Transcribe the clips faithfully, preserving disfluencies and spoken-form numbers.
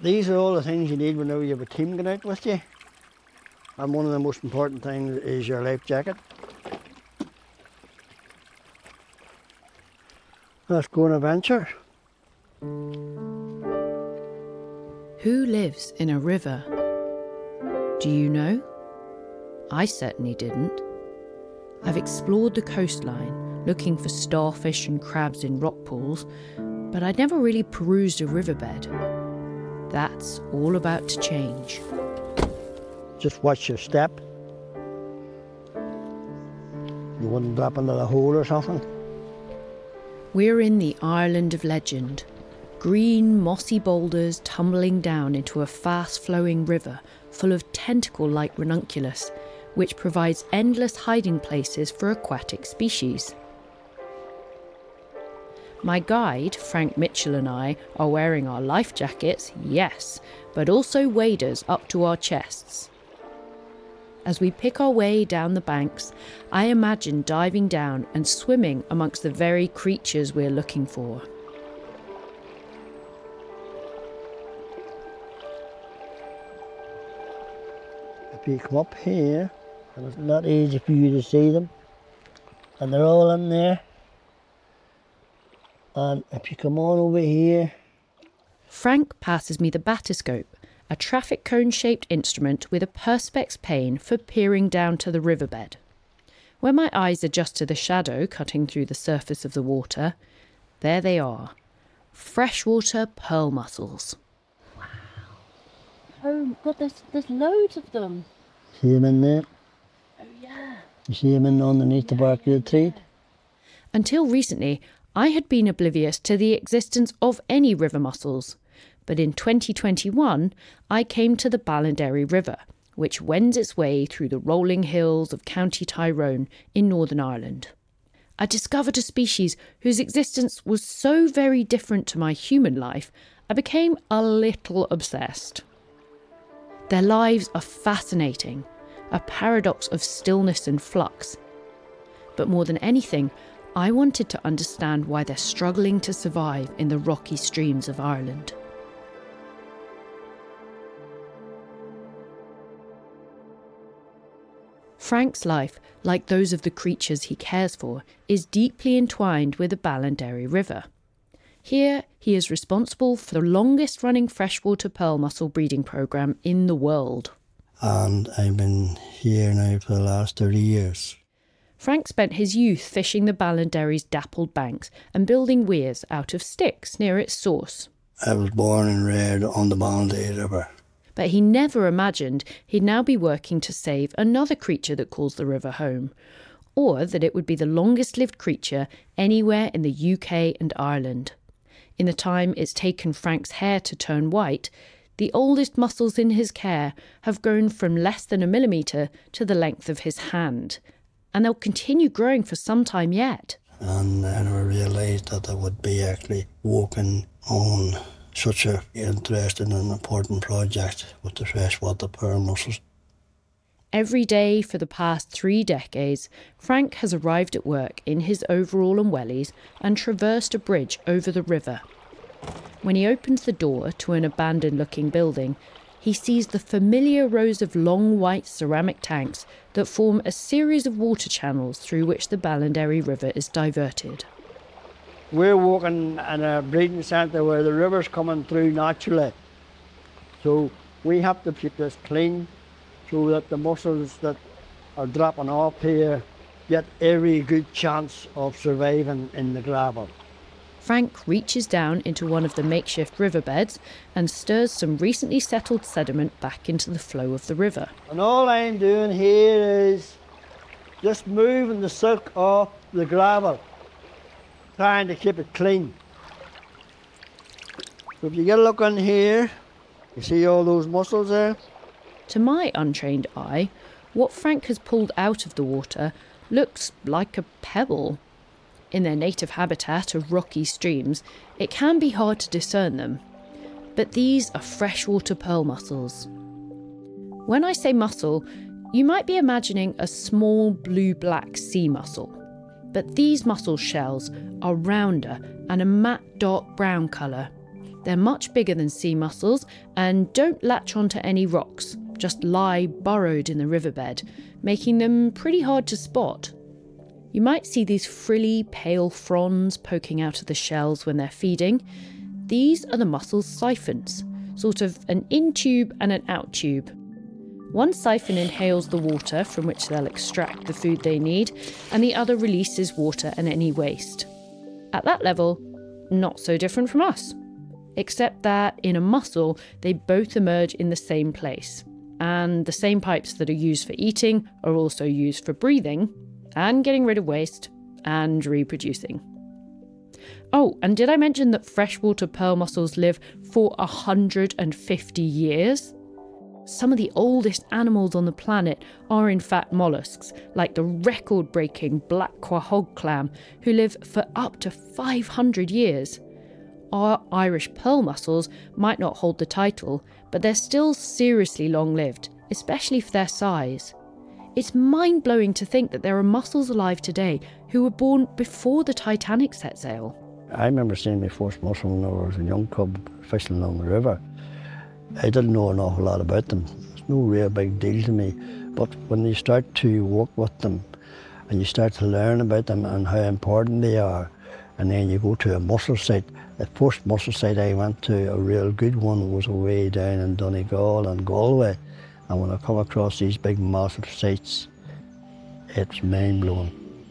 These are all the things you need whenever you have a team going out with you. And one of the most important things is your life jacket. Let's go on an adventure. Who lives in a river? Do you know? I certainly didn't. I've explored the coastline, looking for starfish and crabs in rock pools, but I'd never really perused a riverbed. That's all about to change. Just watch your step. You wouldn't drop into the hole or something. We're in the Ireland of legend. Green, mossy boulders tumbling down into a fast-flowing river full of tentacle-like ranunculus, which provides endless hiding places for aquatic species. My guide, Frank Mitchell, and I are wearing our life jackets, yes, but also waders up to our chests. As we pick our way down the banks, I imagine diving down and swimming amongst the very creatures we're looking for. If you come up here, and it's not easy for you to see them, and they're all in there. And if you come on over here... Frank passes me the batiscope, a traffic cone-shaped instrument with a perspex pane for peering down to the riverbed. When my eyes adjust to the shadow cutting through the surface of the water, there they are, freshwater pearl mussels. Wow. Oh God, there's, there's loads of them. See them in there? Oh yeah. You see them in underneath the bark of the tree? Until recently, I had been oblivious to the existence of any river mussels. But in twenty twenty-one, I came to the Ballinderry River, which wends its way through the rolling hills of County Tyrone in Northern Ireland. I discovered a species whose existence was so very different to my human life, I became a little obsessed. Their lives are fascinating, a paradox of stillness and flux. But more than anything, I wanted to understand why they're struggling to survive in the rocky streams of Ireland. Frank's life, like those of the creatures he cares for, is deeply entwined with the Ballinderry River. Here, he is responsible for the longest-running freshwater pearl mussel breeding programme in the world. And I've been here now for the last thirty years. Frank spent his youth fishing the Ballinderry's dappled banks and building weirs out of sticks near its source. I was born and reared on the Ballinderry River. But he never imagined he'd now be working to save another creature that calls the river home, or that it would be the longest-lived creature anywhere in the U K and Ireland. In the time it's taken Frank's hair to turn white, the oldest mussels in his care have grown from less than a millimetre to the length of his hand, and they'll continue growing for some time yet. And I never realised that I would be actually working on such an interesting and important project with the freshwater pearl mussels. Every day for the past three decades, Frank has arrived at work in his overall and wellies and traversed a bridge over the river. When he opens the door to an abandoned-looking building, he sees the familiar rows of long white ceramic tanks that form a series of water channels through which the Ballinderry River is diverted. We're walking in a breeding centre where the river's coming through naturally. So we have to keep this clean so that the mussels that are dropping off here get every good chance of surviving in the gravel. Frank reaches down into one of the makeshift riverbeds and stirs some recently settled sediment back into the flow of the river. And all I'm doing here is just moving the silk off the gravel, trying to keep it clean. So if you get a look in here, you see all those mussels there? To my untrained eye, what Frank has pulled out of the water looks like a pebble. In their native habitat of rocky streams, it can be hard to discern them. But these are freshwater pearl mussels. When I say mussel, you might be imagining a small blue-black sea mussel. But these mussel shells are rounder and a matte dark brown colour, They're much bigger than sea mussels and don't latch onto any rocks, just lie burrowed in the riverbed, making them pretty hard to spot. You might see these frilly, pale fronds poking out of the shells when they're feeding. These are the mussels' siphons, sort of an in-tube and an out-tube. One siphon inhales the water from which they'll extract the food they need, and the other releases water and any waste. At that level, not so different from us. Except that in a mussel, they both emerge in the same place. And the same pipes that are used for eating are also used for breathing, and getting rid of waste, and reproducing. Oh, and did I mention that freshwater pearl mussels live for one hundred fifty years? Some of the oldest animals on the planet are in fact mollusks, like the record-breaking black quahog clam, who live for up to five hundred years. Our Irish pearl mussels might not hold the title, but they're still seriously long-lived, especially for their size. It's mind-blowing to think that there are mussels alive today who were born before the Titanic set sail. I remember seeing my first mussel when I was a young cub fishing along the river. I didn't know an awful lot about them. It's no real big deal to me. But when you start to work with them and you start to learn about them and how important they are, and then you go to a mussel site. The first mussel site I went to, a real good one, was away down in Donegal and Galway. And when I come across these big massive sites, it's mind-blowing.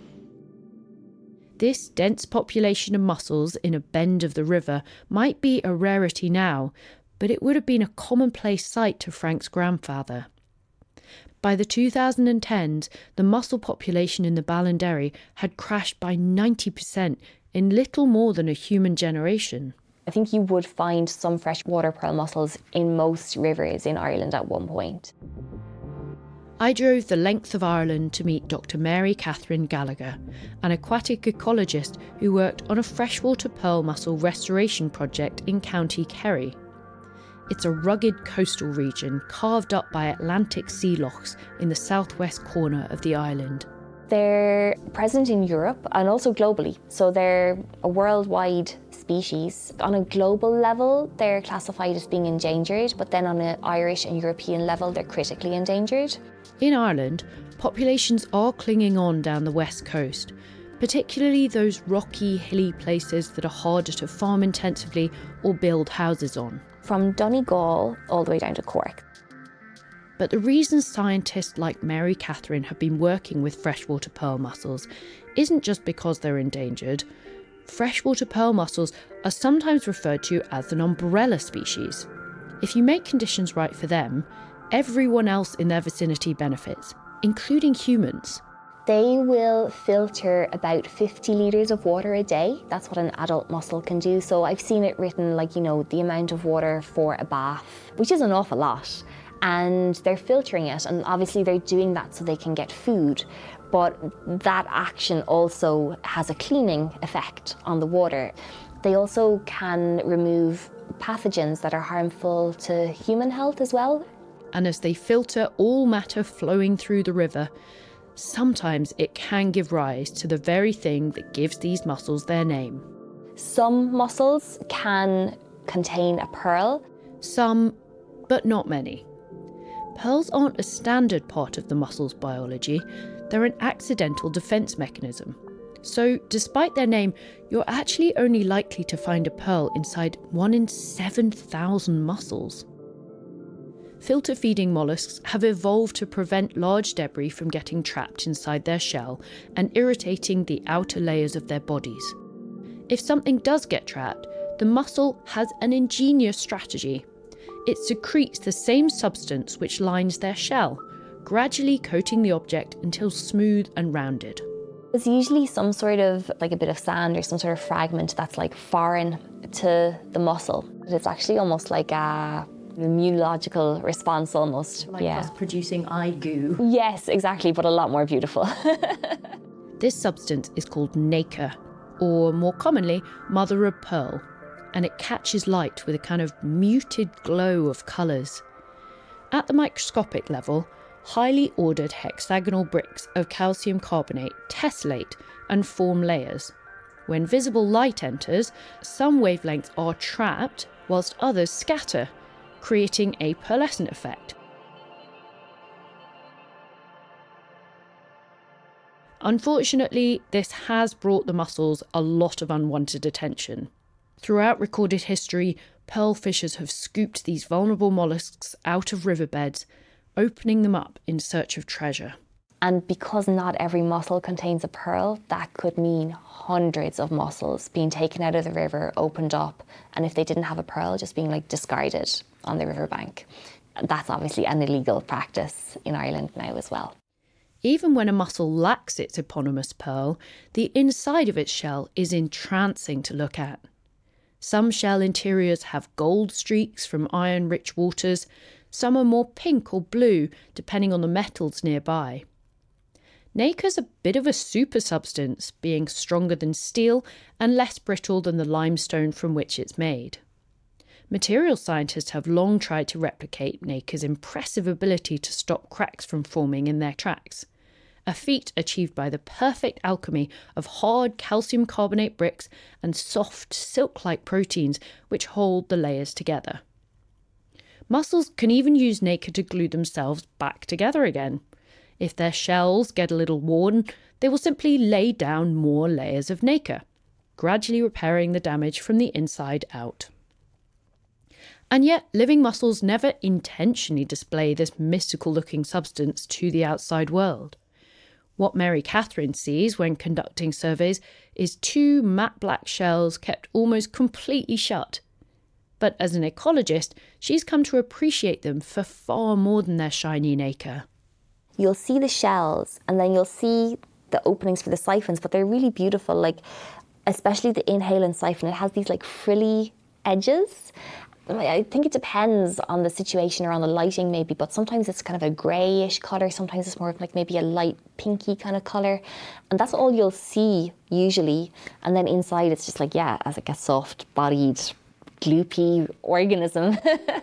This dense population of mussels in a bend of the river might be a rarity now, but it would have been a commonplace sight to Frank's grandfather. By the two thousand tens, the mussel population in the Ballinderry had crashed by ninety percent in little more than a human generation. I think you would find some freshwater pearl mussels in most rivers in Ireland at one point. I drove the length of Ireland to meet Doctor Mary Catherine Gallagher, an aquatic ecologist who worked on a freshwater pearl mussel restoration project in County Kerry. It's a rugged coastal region carved up by Atlantic sea lochs in the southwest corner of the island. They're present in Europe and also globally, so they're a worldwide species. On a global level, they're classified as being endangered, but then on an Irish and European level, they're critically endangered. In Ireland, populations are clinging on down the west coast, particularly those rocky, hilly places that are harder to farm intensively or build houses on. From Donegal all the way down to Cork. But the reason scientists like Mary Catherine have been working with freshwater pearl mussels isn't just because they're endangered. Freshwater pearl mussels are sometimes referred to as an umbrella species. If you make conditions right for them, everyone else in their vicinity benefits, including humans. They will filter about fifty litres of water a day. That's what an adult mussel can do. So I've seen it written like, you know, the amount of water for a bath, which is an awful lot. And they're filtering it, and obviously they're doing that so they can get food. But that action also has a cleaning effect on the water. They also can remove pathogens that are harmful to human health as well. And as they filter all matter flowing through the river, sometimes it can give rise to the very thing that gives these mussels their name. Some mussels can contain a pearl. Some, but not many. Pearls aren't a standard part of the mussel's biology, they're an accidental defence mechanism. So, despite their name, you're actually only likely to find a pearl inside one in seven thousand mussels. Filter-feeding mollusks have evolved to prevent large debris from getting trapped inside their shell and irritating the outer layers of their bodies. If something does get trapped, the mussel has an ingenious strategy. It secretes the same substance which lines their shell, gradually coating the object until smooth and rounded. There's usually some sort of, like a bit of sand or some sort of fragment that's like foreign to the mussel. It's actually almost like a immunological response almost. Like yeah. us producing eye goo. Yes, exactly, but a lot more beautiful. This substance is called nacre, or more commonly, mother of pearl, and it catches light with a kind of muted glow of colours. At the microscopic level, highly ordered hexagonal bricks of calcium carbonate tessellate and form layers. When visible light enters, some wavelengths are trapped whilst others scatter, creating a pearlescent effect. Unfortunately, this has brought the mussels a lot of unwanted attention. Throughout recorded history, pearl fishers have scooped these vulnerable molluscs out of riverbeds, opening them up in search of treasure. And because not every mussel contains a pearl, that could mean hundreds of mussels being taken out of the river, opened up, and if they didn't have a pearl, just being like discarded on the riverbank. That's obviously an illegal practice in Ireland now as well. Even when a mussel lacks its eponymous pearl, the inside of its shell is entrancing to look at. Some shell interiors have gold streaks from iron-rich waters, some are more pink or blue, depending on the metals nearby. Nacre's a bit of a super substance, being stronger than steel and less brittle than the limestone from which it's made. Material scientists have long tried to replicate nacre's impressive ability to stop cracks from forming in their tracks, a feat achieved by the perfect alchemy of hard calcium carbonate bricks and soft, silk-like proteins which hold the layers together. Mussels can even use nacre to glue themselves back together again. If their shells get a little worn, they will simply lay down more layers of nacre, gradually repairing the damage from the inside out. And yet, living mussels never intentionally display this mystical-looking substance to the outside world. What Mary Catherine sees when conducting surveys is two matte black shells kept almost completely shut. But as an ecologist, she's come to appreciate them for far more than their shiny nacre. You'll see the shells and then you'll see the openings for the siphons, but they're really beautiful, like especially the inhalant siphon. It has these like frilly edges. I think it depends on the situation or on the lighting maybe, but sometimes it's kind of a greyish colour, sometimes it's more of like maybe a light pinky kind of colour. And that's all you'll see usually. And then inside it's just like, yeah, as like a soft-bodied, gloopy organism.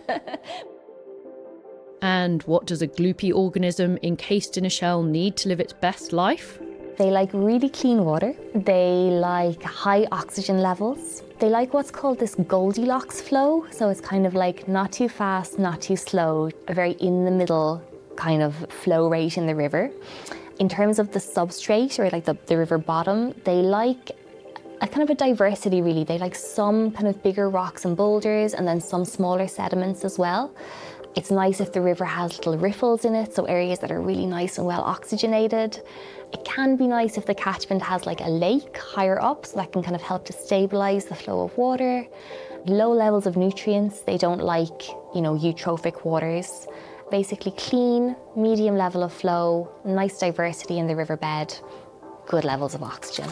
And what does a gloopy organism encased in a shell need to live its best life? They like really clean water. They like high oxygen levels. They like what's called this Goldilocks flow. So it's kind of like not too fast, not too slow, a very in the middle kind of flow rate in the river. In terms of the substrate or like the, the river bottom, they like a kind of a diversity really. They like some kind of bigger rocks and boulders and then some smaller sediments as well. It's nice if the river has little riffles in it, so areas that are really nice and well oxygenated. It can be nice if the catchment has like a lake higher up, so that can kind of help to stabilise the flow of water. Low levels of nutrients, they don't like, you know, eutrophic waters. Basically clean, medium level of flow, nice diversity in the riverbed, good levels of oxygen.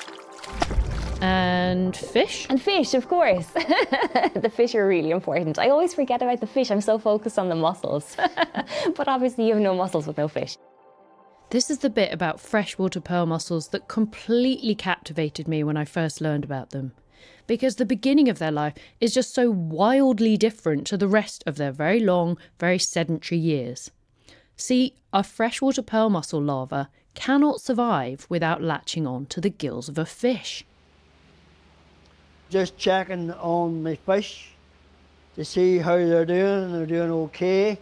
And fish? And fish, of course. The fish are really important. I always forget about the fish. I'm so focused on the mussels. But obviously you have no mussels with no fish. This is the bit about freshwater pearl mussels that completely captivated me when I first learned about them. Because the beginning of their life is just so wildly different to the rest of their very long, very sedentary years. See, a freshwater pearl mussel larva cannot survive without latching on to the gills of a fish. Just checking on my fish to see how they're doing. They're doing okay.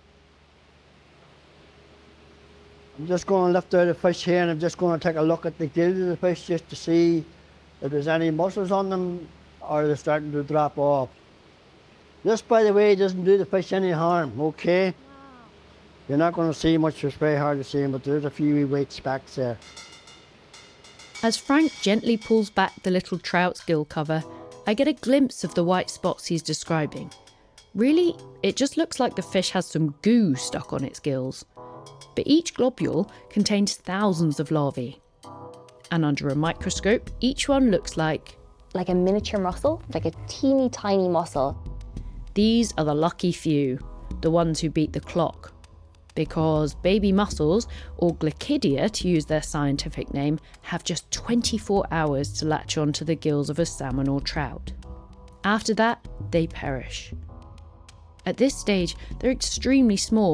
I'm just going to lift out a fish here and I'm just going to take a look at the gills of the fish just to see if there's any mussels on them or they're starting to drop off. This, by the way, doesn't do the fish any harm, okay? Wow. You're not going to see much, it's very hard to see, but there's a few wee white specks there. As Frank gently pulls back the little trout's gill cover, I get a glimpse of the white spots he's describing. Really, it just looks like the fish has some goo stuck on its gills. But each globule contains thousands of larvae. And under a microscope, each one looks like... like a miniature mussel, like a teeny tiny mussel. These are the lucky few, the ones who beat the clock. Because baby mussels, or Glaucidia to use their scientific name, have just twenty-four hours to latch onto the gills of a salmon or trout. After that, they perish. At this stage, they're extremely small,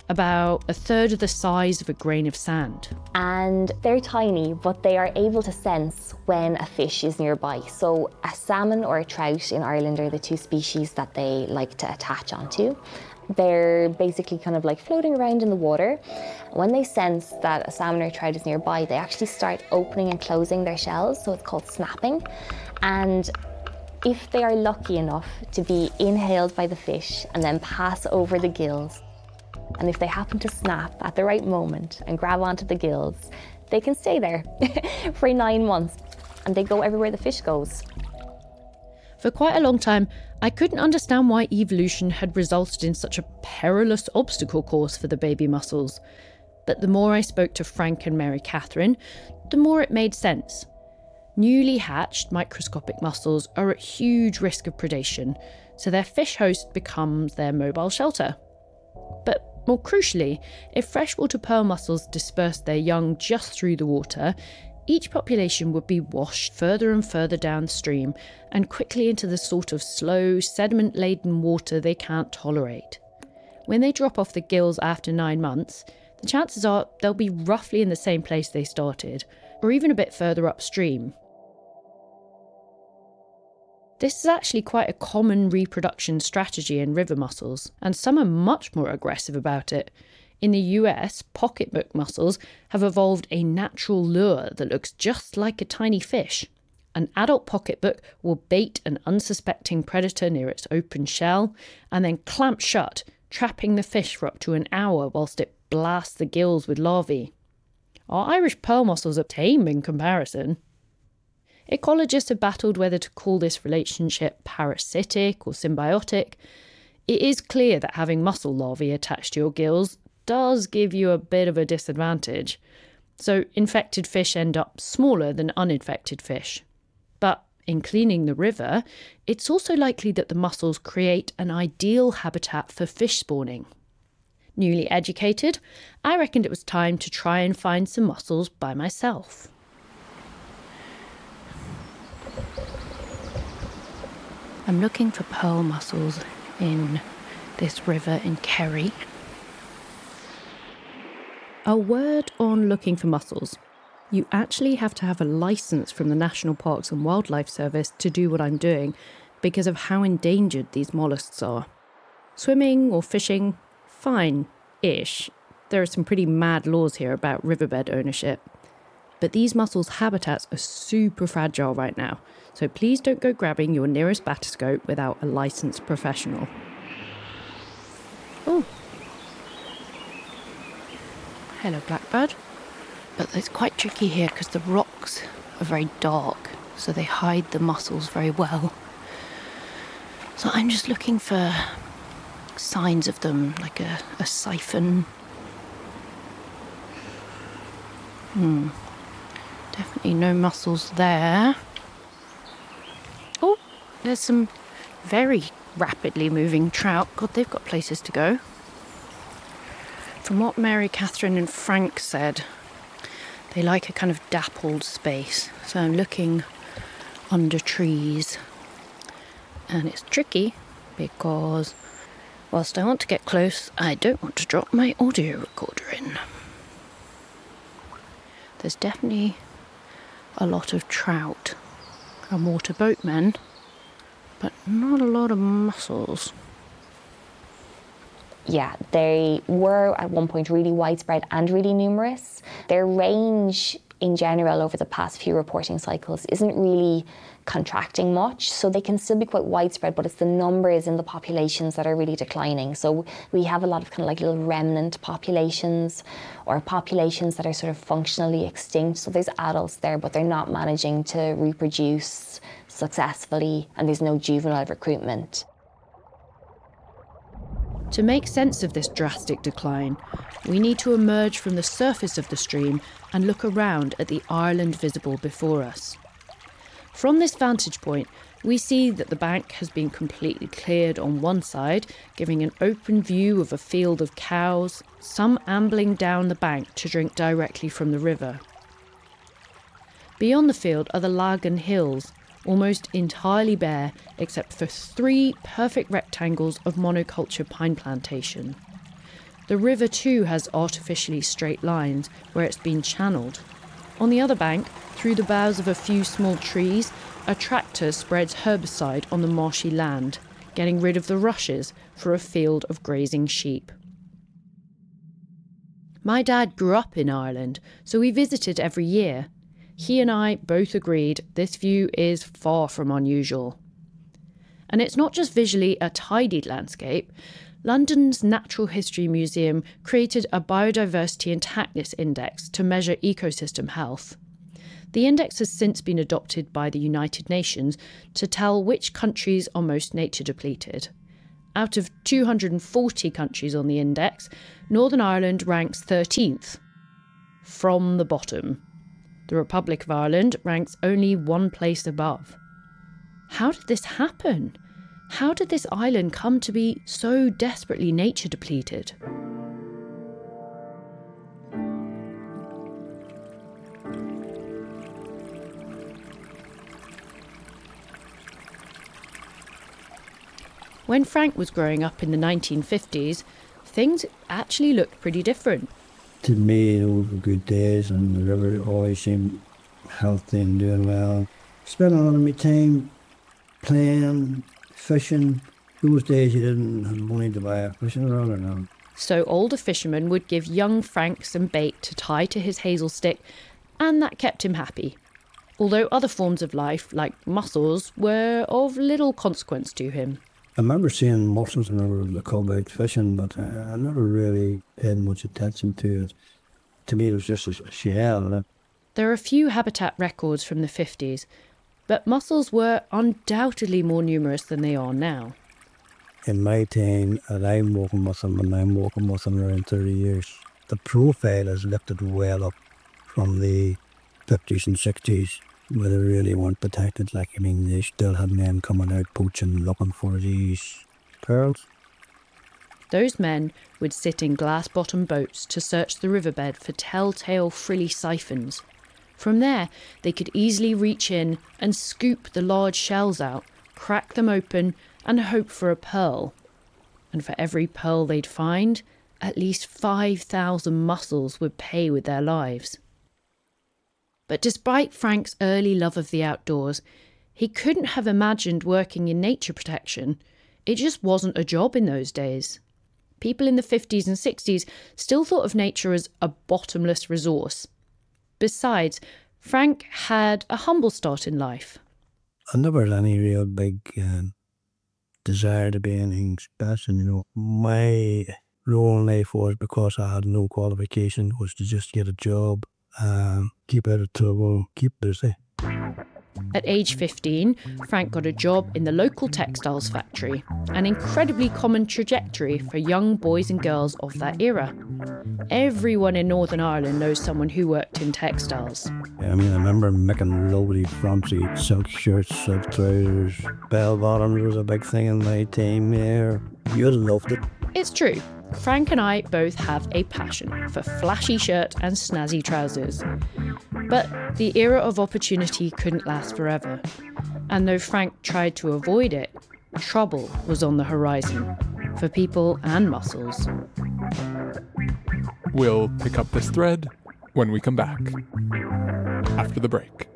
about a third of the size of a grain of sand. And they're tiny, but they are able to sense when a fish is nearby. So a salmon or a trout in Ireland are the two species that they like to attach onto. They're basically kind of like floating around in the water. When they sense that a salmon or trout is nearby, they actually start opening and closing their shells, so it's called snapping. And if they are lucky enough to be inhaled by the fish and then pass over the gills, and if they happen to snap at the right moment and grab onto the gills, they can stay there for nine months and they go everywhere the fish goes. For quite a long time, I couldn't understand why evolution had resulted in such a perilous obstacle course for the baby mussels. But the more I spoke to Frank and Mary Catherine, the more it made sense. Newly hatched microscopic mussels are at huge risk of predation, so their fish host becomes their mobile shelter. But more crucially, if freshwater pearl mussels dispersed their young just through the water, each population would be washed further and further downstream and quickly into the sort of slow, sediment-laden water they can't tolerate. When they drop off the gills after nine months, the chances are they'll be roughly in the same place they started, or even a bit further upstream. This is actually quite a common reproduction strategy in river mussels, and some are much more aggressive about it. In the U S, pocketbook mussels have evolved a natural lure that looks just like a tiny fish. An adult pocketbook will bait an unsuspecting predator near its open shell and then clamp shut, trapping the fish for up to an hour whilst it blasts the gills with larvae. Our Irish pearl mussels are tame in comparison. Ecologists have battled whether to call this relationship parasitic or symbiotic. It is clear that having mussel larvae attached to your gills does give you a bit of a disadvantage. So infected fish end up smaller than uninfected fish. But in cleaning the river, it's also likely that the mussels create an ideal habitat for fish spawning. Newly educated, I reckoned it was time to try and find some mussels by myself. I'm looking for pearl mussels in this river in Kerry. A word on looking for mussels. You actually have to have a licence from the National Parks and Wildlife Service to do what I'm doing because of how endangered these mollusks are. Swimming or fishing, fine-ish. There are some pretty mad laws here about riverbed ownership. But these mussels' habitats are super fragile right now, so please don't go grabbing your nearest bathyscope without a licensed professional. Oh. Hello, blackbird. But it's quite tricky here because the rocks are very dark, so they hide the mussels very well. So I'm just looking for signs of them, like a, a siphon. Hmm. Definitely no mussels there. Oh, there's some very rapidly moving trout. God, they've got places to go. From what Mary Catherine and Frank said, they like a kind of dappled space. So I'm looking under trees. And it's tricky because whilst I want to get close, I don't want to drop my audio recorder in. There's definitely a lot of trout and water boatmen, but not a lot of mussels. Yeah, they were at one point really widespread and really numerous. Their range in general over the past few reporting cycles isn't really contracting much, so they can still be quite widespread, but it's the numbers in the populations that are really declining. So we have a lot of kind of like little remnant populations or populations that are sort of functionally extinct. So there's adults there, but they're not managing to reproduce successfully, and there's no juvenile recruitment. To make sense of this drastic decline, we need to emerge from the surface of the stream and look around at the Ireland visible before us. From this vantage point, we see that the bank has been completely cleared on one side, giving an open view of a field of cows, some ambling down the bank to drink directly from the river. Beyond the field are the Lagan Hills, almost entirely bare except for three perfect rectangles of monoculture pine plantation. The river too has artificially straight lines where it's been channeled. On the other bank, through the boughs of a few small trees, a tractor spreads herbicide on the marshy land, getting rid of the rushes for a field of grazing sheep. My dad grew up in Ireland, so we visited every year. He and I both agreed this view is far from unusual. And it's not just visually a tidied landscape. London's Natural History Museum created a Biodiversity Intactness Index to measure ecosystem health. The index has since been adopted by the United Nations to tell which countries are most nature depleted. Out of two hundred forty countries on the index, Northern Ireland ranks thirteenth, from the bottom. The Republic of Ireland ranks only one place above. How did this happen? How did this island come to be so desperately nature depleted? When Frank was growing up in the nineteen fifties, things actually looked pretty different. To me, those were good days, and the river always seemed healthy and doing well. Spent a lot of my time playing, fishing. Those days you didn't have money to buy a fishing rod or nothing. So older fishermen would give young Frank some bait to tie to his hazel stick, and that kept him happy. Although other forms of life, like mussels, were of little consequence to him. I remember seeing mussels whenever the cub out fishing, but uh, I never really paid much attention to it. To me, it was just a shell. Uh. There are a few habitat records from the fifties, but mussels were undoubtedly more numerous than they are now. In my time, and I'm working with them, and I'm working with them around thirty years, the profile has lifted well up from the fifties and sixties, where they really weren't protected. Like, I mean, they still had men coming out poaching, looking for these pearls. Those men would sit in glass-bottom boats to search the riverbed for telltale frilly siphons. From there, they could easily reach in and scoop the large shells out, crack them open, and hope for a pearl. And for every pearl they'd find, at least five thousand mussels would pay with their lives. But despite Frank's early love of the outdoors, he couldn't have imagined working in nature protection. It just wasn't a job in those days. People in the fifties and sixties still thought of nature as a bottomless resource. Besides, Frank had a humble start in life. I never had any real big uh, desire to be anything special, you know. My role in life was, because I had no qualification, was to just get a job, um, keep out of trouble, keep busy. At age fifteen, Frank got a job in the local textiles factory, an incredibly common trajectory for young boys and girls of that era. Everyone in Northern Ireland knows someone who worked in textiles. I mean, I remember making lovely fancy silk shirts, silk trousers, bell bottoms was a big thing in my time there. You'd have loved it. It's true. Frank and I both have a passion for flashy shirt and snazzy trousers. But the era of opportunity couldn't last forever. And though Frank tried to avoid it, trouble was on the horizon for people and mussels. We'll pick up this thread when we come back, after the break.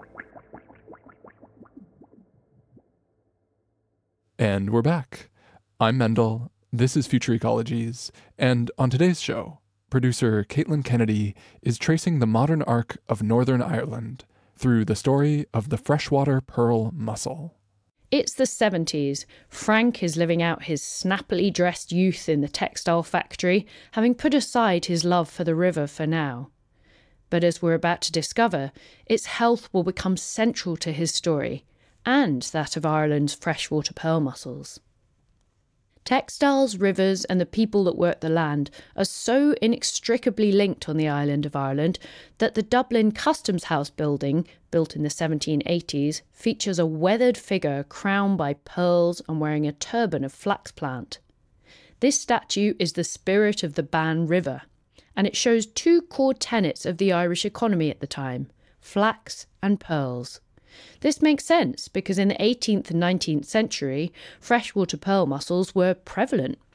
And we're back. I'm Mendel. This is Future Ecologies, and on today's show, producer Caitlin Kennedy is tracing the modern arc of Northern Ireland through the story of the freshwater pearl mussel. It's the seventies. Frank is living out his snappily dressed youth in the textile factory, having put aside his love for the river for now. But as we're about to discover, its health will become central to his story, and that of Ireland's freshwater pearl mussels. Textiles, rivers, and the people that work the land are so inextricably linked on the island of Ireland that the Dublin Customs House building, built in the seventeen eighties, features a weathered figure crowned by pearls and wearing a turban of flax plant. This statue is the spirit of the Bann River, and it shows two core tenets of the Irish economy at the time: flax and pearls. This makes sense because in the eighteenth and nineteenth century, freshwater pearl mussels were prevalent.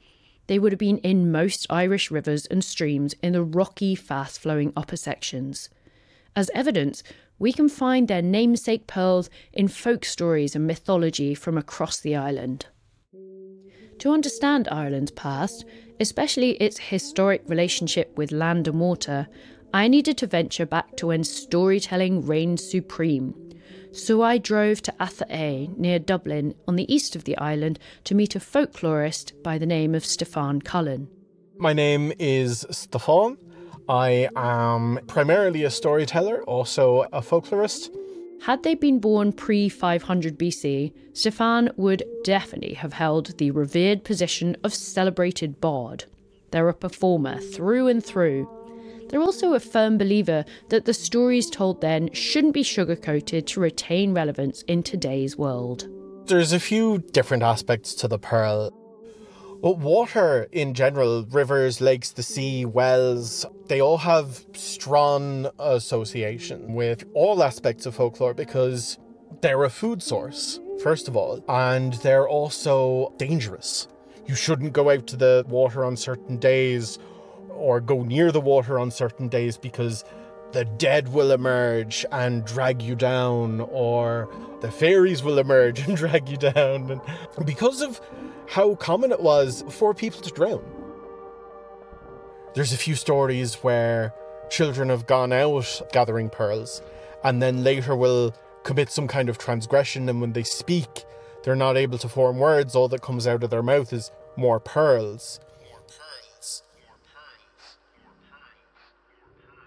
they would have been in most Irish rivers and streams in the rocky, fast-flowing upper sections. As evidence, we can find their namesake pearls in folk stories and mythology from across the island. To understand Ireland's past, especially its historic relationship with land and water, I needed to venture back to when storytelling reigned supreme. So I drove to Atha near Dublin on the east of the island to meet a folklorist by the name of Stefan Cullen. My name is Stefan. I am primarily a storyteller, also a folklorist. Had they been born pre five hundred B C, Stefan would definitely have held the revered position of celebrated bard. They're a performer through and through. They're also a firm believer that the stories told then shouldn't be sugar-coated to retain relevance in today's world. There's a few different aspects to the pearl. Well, water in general, rivers, lakes, the sea, wells, they all have strong association with all aspects of folklore because they're a food source, first of all, and they're also dangerous. You shouldn't go out to the water on certain days or go near the water on certain days because the dead will emerge and drag you down, or the fairies will emerge and drag you down. And because of how common it was for people to drown. There's a few stories where children have gone out gathering pearls and then later will commit some kind of transgression, and when they speak, they're not able to form words. All that comes out of their mouth is more pearls. More pearls. More pearls. More pearls.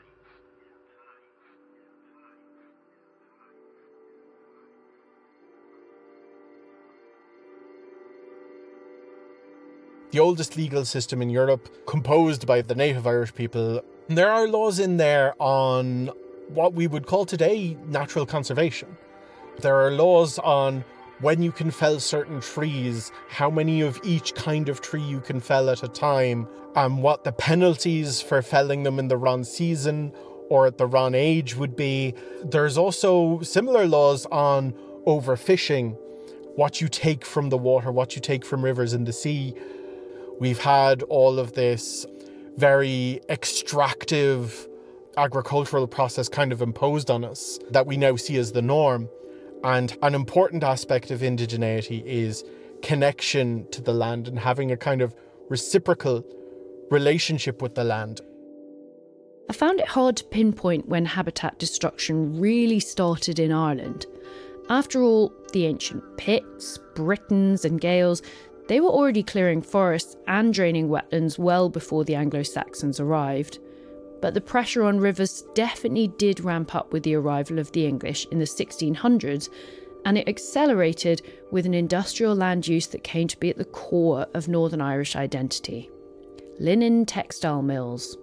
The oldest legal system in Europe, composed by the native Irish people. There are laws in there on what we would call today natural conservation. There are laws on when you can fell certain trees, how many of each kind of tree you can fell at a time, and what the penalties for felling them in the wrong season or at the wrong age would be. There's also similar laws on overfishing, what you take from the water, what you take from rivers and the sea. We've had all of this very extractive agricultural process kind of imposed on us that we now see as the norm. And an important aspect of indigeneity is connection to the land and having a kind of reciprocal relationship with the land. I found it hard to pinpoint when habitat destruction really started in Ireland. After all, the ancient Picts, Britons and Gaels, they were already clearing forests and draining wetlands well before the Anglo-Saxons arrived. But the pressure on rivers definitely did ramp up with the arrival of the English in the sixteen hundreds, and it accelerated with an industrial land use that came to be at the core of Northern Irish identity: linen textile mills.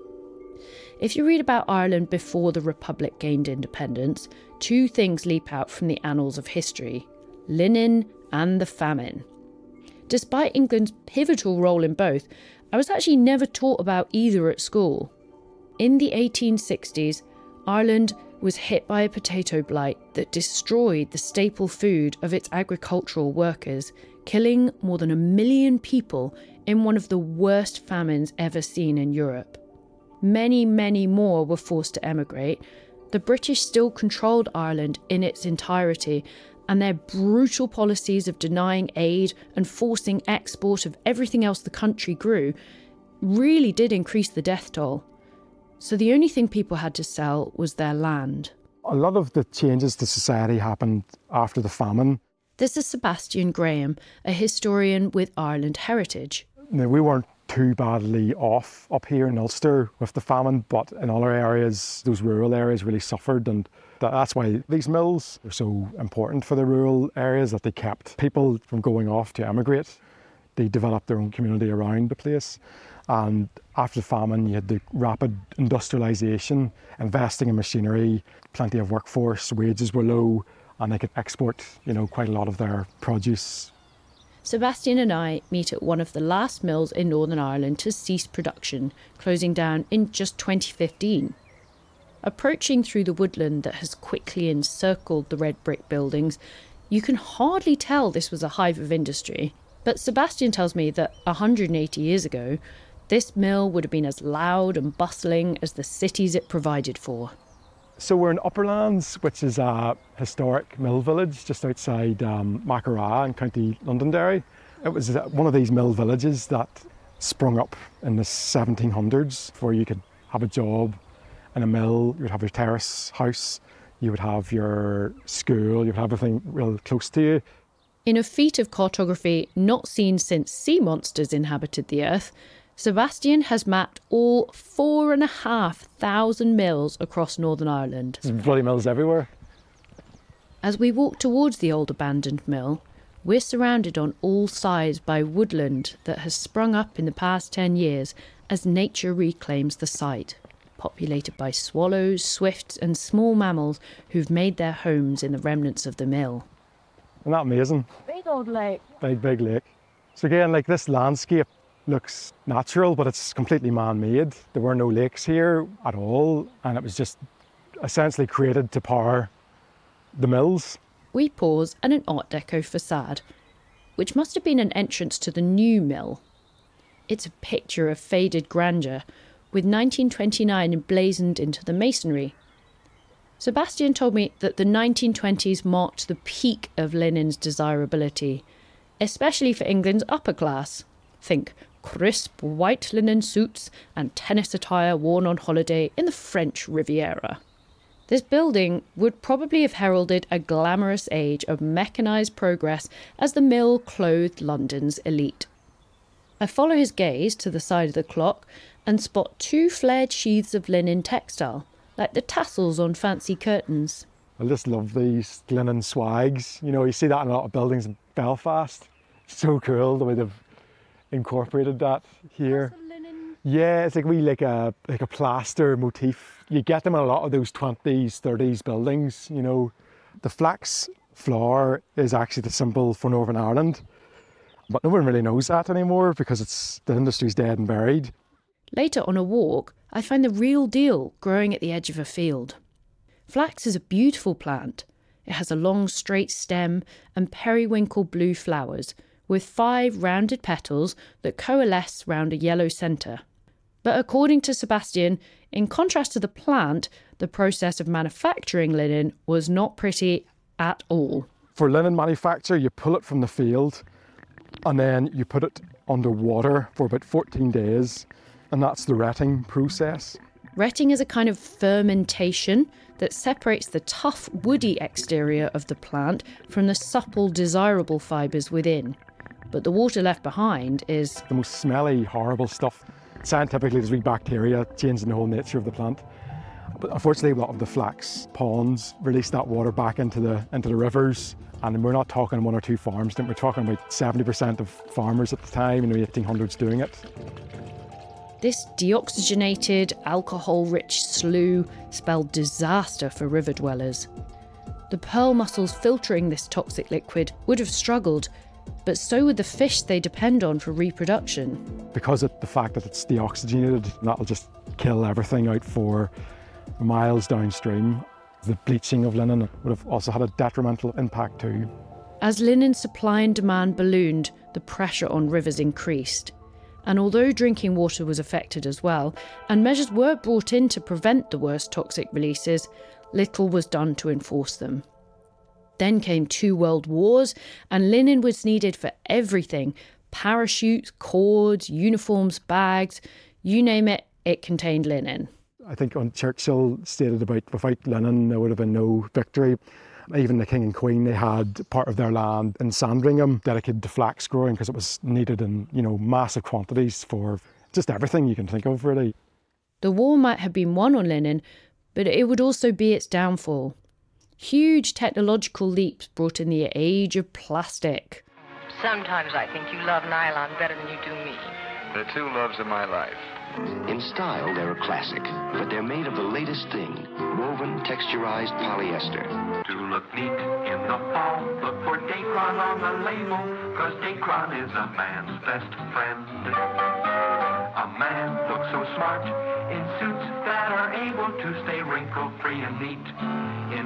If you read about Ireland before the Republic gained independence, two things leap out from the annals of history: linen and the famine. Despite England's pivotal role in both, I was actually never taught about either at school. In the eighteen sixties, Ireland was hit by a potato blight that destroyed the staple food of its agricultural workers, killing more than a million people in one of the worst famines ever seen in Europe. Many, many more were forced to emigrate. The British still controlled Ireland in its entirety, and their brutal policies of denying aid and forcing export of everything else the country grew really did increase the death toll. So the only thing people had to sell was their land. A lot of the changes to society happened after the famine. This is Sebastian Graham, a historian with Ireland Heritage. Now, we weren't too badly off up here in Ulster with the famine, but in other areas, those rural areas really suffered, and that's why these mills are so important for the rural areas, that they kept people from going off to emigrate. They developed their own community around the place. And after the famine, you had the rapid industrialisation, investing in machinery, plenty of workforce, wages were low, and they could export, you know, quite a lot of their produce. Sebastian and I meet at one of the last mills in Northern Ireland to cease production, closing down in just twenty fifteen. Approaching through the woodland that has quickly encircled the red brick buildings, you can hardly tell this was a hive of industry. But Sebastian tells me that one hundred eighty years ago, this mill would have been as loud and bustling as the cities it provided for. So we're in Upperlands, which is a historic mill village just outside um, Mackeraw in County Londonderry. It was one of these mill villages that sprung up in the seventeen hundreds, where you could have a job in a mill, you would have your terrace house, you would have your school, you would have everything real close to you. In a feat of cartography not seen since sea monsters inhabited the earth, Sebastian has mapped all four and a half thousand mills across Northern Ireland. There's bloody mills everywhere. As we walk towards the old abandoned mill, we're surrounded on all sides by woodland that has sprung up in the past ten years as nature reclaims the site, populated by swallows, swifts and small mammals who've made their homes in the remnants of the mill. Isn't that amazing? Big old lake. Big, big lake. So again, like this landscape looks natural, but it's completely man-made. There were no lakes here at all, and it was just essentially created to power the mills. We pause at an Art Deco facade, which must have been an entrance to the new mill. It's a picture of faded grandeur, with nineteen twenty-nine emblazoned into the masonry. Sebastian told me that the nineteen twenties marked the peak of linen's desirability, especially for England's upper class. Think crisp white linen suits and tennis attire worn on holiday in the French Riviera. This building would probably have heralded a glamorous age of mechanised progress as the mill clothed London's elite. I follow his gaze to the side of the clock and spot two flared sheaths of linen textile, like the tassels on fancy curtains. I just love these linen swags. You know, you see that in a lot of buildings in Belfast. It's so cool the way they've incorporated that here. Yeah, it's like we like a like a plaster motif. You get them in a lot of those twenties, thirties buildings, you know. The flax floor is actually the symbol for Northern Ireland. But no one really knows that anymore because it's the industry's dead and buried. Later on a walk, I find the real deal growing at the edge of a field. Flax is a beautiful plant. It has a long straight stem and periwinkle blue flowers, with five rounded petals that coalesce round a yellow centre. But according to Sebastian, in contrast to the plant, the process of manufacturing linen was not pretty at all. For linen manufacture, you pull it from the field and then you put it under water for about fourteen days, and that's the retting process. Retting is a kind of fermentation that separates the tough, woody exterior of the plant from the supple, desirable fibres within. But the water left behind is the most smelly, horrible stuff. Scientifically, there's wee bacteria changing the whole nature of the plant. But unfortunately, a lot of the flax ponds release that water back into the into the rivers. And we're not talking one or two farms, we're talking about seventy percent of farmers at the time in the eighteen hundreds doing it. This deoxygenated, alcohol-rich slough spelled disaster for river dwellers. The pearl mussels filtering this toxic liquid would have struggled, but so would the fish they depend on for reproduction. Because of the fact that it's deoxygenated, that'll just kill everything out for miles downstream. The bleaching of linen would have also had a detrimental impact too. As linen supply and demand ballooned, the pressure on rivers increased. And although drinking water was affected as well, and measures were brought in to prevent the worst toxic releases, little was done to enforce them. Then came two world wars, and linen was needed for everything. Parachutes, cords, uniforms, bags, you name it, it contained linen. I think when Churchill stated about without linen there would have been no victory. Even the King and Queen, they had part of their land in Sandringham dedicated to flax growing because it was needed in, you know, massive quantities for just everything you can think of, really. The war might have been won on linen, but it would also be its downfall. Huge technological leaps brought in the age of plastic. Sometimes I think you love nylon better than you do me. The two loves of my life. In style, they're a classic, but they're made of the latest thing, woven, texturized polyester. To look neat in the fall, look for Dacron on the label, cause Dacron is a man's best friend. A man looks so smart in suits that are able to stay wrinkle-free and neat. In